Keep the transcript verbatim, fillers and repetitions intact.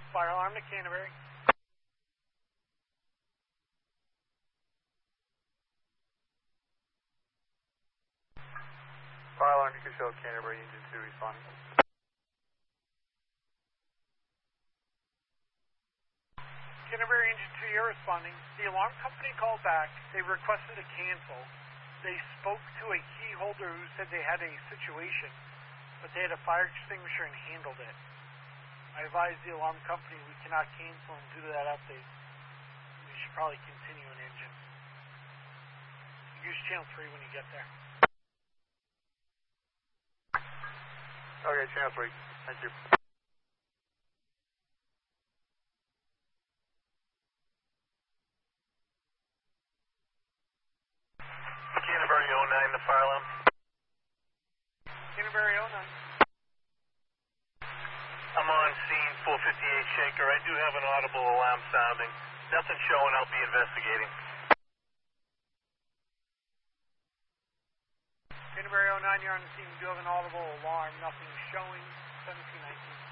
Fire alarm to Canterbury. Fire alarm to Coachella, Canterbury, engine two responding. Canterbury engine two, you're responding. The alarm company called back. They requested to cancel. They spoke to a key holder who said they had a situation, but they had a fire extinguisher and handled it. I advised the alarm company we cannot cancel them due to that update. We should probably continue an engine. Use channel three when you get there. Okay, channel three. Thank you. Canterbury oh nine, the fire alarm. Canterbury oh nine. I'm on scene, four fifty-eight Shaker. I do have an audible alarm sounding. Nothing showing, I'll be investigating. Canterbury oh nine, you're on the scene. You do have an audible alarm. Nothing showing. seventeen nineteen.